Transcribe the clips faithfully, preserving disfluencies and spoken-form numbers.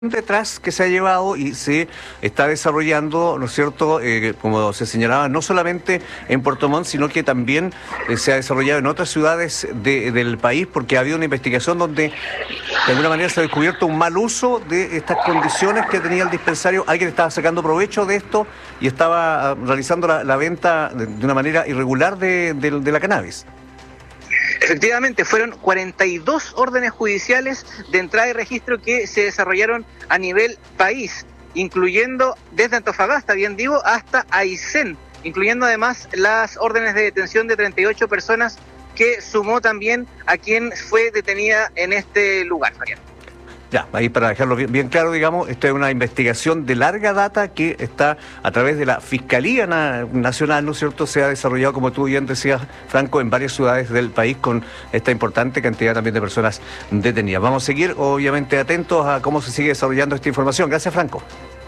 detrás que se ha llevado y se está desarrollando, ¿no es cierto?, eh, como se señalaba, no solamente en Puerto Montt, sino que también eh, se ha desarrollado en otras ciudades de, del país, porque ha habido una investigación donde de alguna manera se ha descubierto un mal uso de estas condiciones que tenía el dispensario. Alguien estaba sacando provecho de esto y estaba realizando la, la venta de, de una manera irregular de, de, de la cannabis. Efectivamente, fueron cuarenta y dos órdenes judiciales de entrada y registro que se desarrollaron a nivel país, incluyendo desde Antofagasta, bien digo, hasta Aysén, incluyendo además las órdenes de detención de treinta y ocho personas que sumó también a quien fue detenida en este lugar, Fabián. Ya, ahí para dejarlo bien, bien claro, digamos, esta es una investigación de larga data que está a través de la Fiscalía Na- Nacional, ¿no es cierto? Se ha desarrollado, como tú bien decías, Franco, en varias ciudades del país con esta importante cantidad también de personas detenidas. Vamos a seguir, obviamente, atentos a cómo se sigue desarrollando esta información. Gracias, Franco.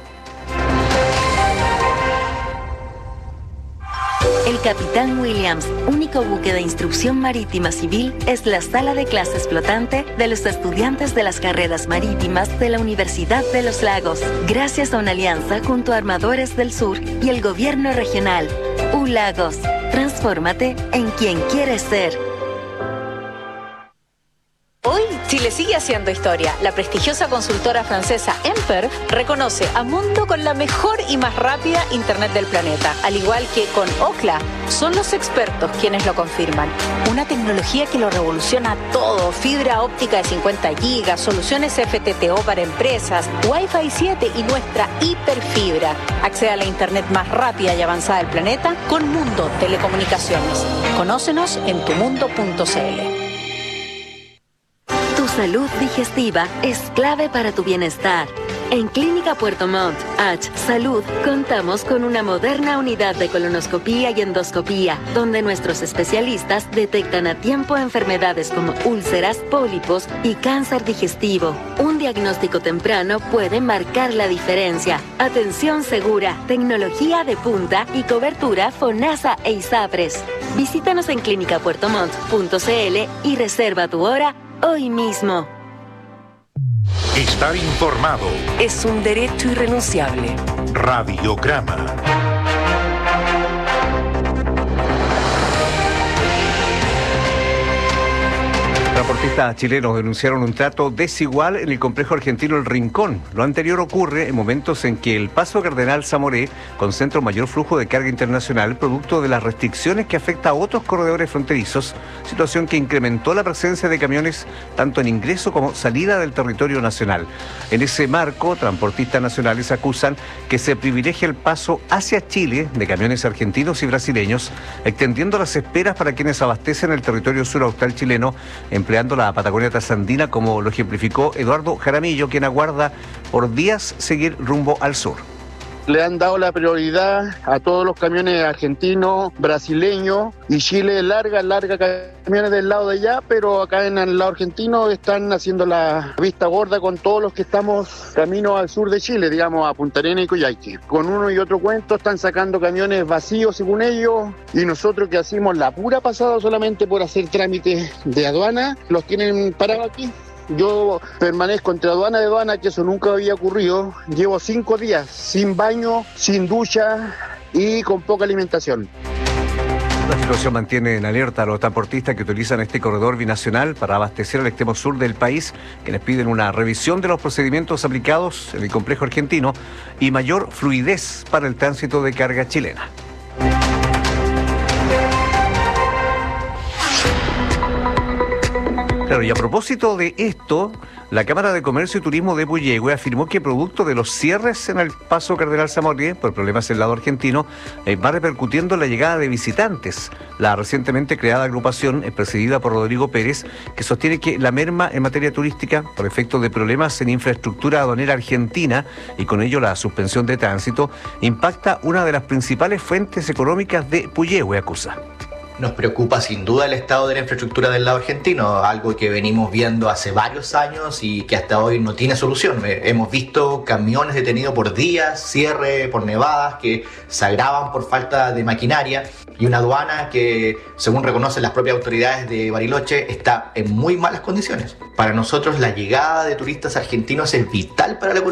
El Capitán Williams, único buque de instrucción marítima civil, es la sala de clases flotante de los estudiantes de las carreras marítimas de la Universidad de los Lagos, gracias a una alianza junto a Armadores del Sur y el gobierno regional. U-Lagos, transfórmate en quien quieres ser. Hoy, Chile sigue haciendo historia. La prestigiosa consultora francesa Emper reconoce a Mundo con la mejor y más rápida Internet del planeta. Al igual que con Ookla, son los expertos quienes lo confirman. Una tecnología que lo revoluciona todo. Fibra óptica de cincuenta gigas, soluciones F T T O para empresas, Wi-Fi siete y nuestra hiperfibra. Accede a la Internet más rápida y avanzada del planeta con Mundo Telecomunicaciones. Conócenos en tu mundo punto c l. Tu salud digestiva es clave para tu bienestar. En Clínica Puerto Montt, H Salud, contamos con una moderna unidad de colonoscopía y endoscopía, donde nuestros especialistas detectan a tiempo enfermedades como úlceras, pólipos y cáncer digestivo. Un diagnóstico temprano puede marcar la diferencia. Atención segura, tecnología de punta y cobertura FONASA e ISAPRES. Visítanos en clínica puerto montt punto c l y reserva tu hora hoy mismo. Estar informado es un derecho irrenunciable. Radiograma. Transportistas chilenos denunciaron un trato desigual en el complejo argentino El Rincón. Lo anterior ocurre en momentos en que el Paso Cardenal Zamoré concentra un mayor flujo de carga internacional producto de las restricciones que afecta a otros corredores fronterizos, situación que incrementó la presencia de camiones tanto en ingreso como salida del territorio nacional. En ese marco, transportistas nacionales acusan que se privilegia el paso hacia Chile de camiones argentinos y brasileños, extendiendo las esperas para quienes abastecen el territorio suraustral chileno, empleando la Patagonia trasandina, como lo ejemplificó Eduardo Jaramillo, quien aguarda por días seguir rumbo al sur. Le han dado la prioridad a todos los camiones argentinos, brasileños, y Chile larga, larga camiones del lado de allá, pero acá en el lado argentino están haciendo la vista gorda con todos los que estamos camino al sur de Chile, digamos a Punta Arenas y Coyhaique. Con uno y otro cuento están sacando camiones vacíos según ellos, y nosotros que hacemos la pura pasada solamente por hacer trámites de aduana, los tienen parados aquí. Yo permanezco entre aduana y aduana, que eso nunca había ocurrido. Llevo cinco días sin baño, sin ducha y con poca alimentación. La situación mantiene en alerta a los transportistas que utilizan este corredor binacional para abastecer el extremo sur del país, quienes piden una revisión de los procedimientos aplicados en el complejo argentino y mayor fluidez para el tránsito de carga chilena. Claro, y a propósito de esto, la Cámara de Comercio y Turismo de Puyehue afirmó que producto de los cierres en el Paso Cardenal Zamoré por problemas en el lado argentino, eh, va repercutiendo en la llegada de visitantes. La recientemente creada agrupación es presidida por Rodrigo Pérez, que sostiene que la merma en materia turística, por efecto de problemas en infraestructura aduanera argentina y con ello la suspensión de tránsito, impacta una de las principales fuentes económicas de Puyehue, acusa. Nos preocupa sin duda el estado de la infraestructura del lado argentino, algo que venimos viendo hace varios años y que hasta hoy no tiene solución. Hemos visto camiones detenidos por días, cierre por nevadas que se agravan por falta de maquinaria y una aduana que, según reconocen las propias autoridades de Bariloche, está en muy malas condiciones. Para nosotros la llegada de turistas argentinos es vital para la economía.